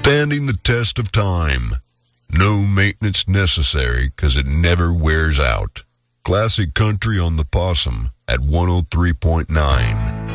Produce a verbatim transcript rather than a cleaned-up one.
Standing the test of time. No maintenance necessary because it never wears out. Classic country on the Possum at one oh three point nine.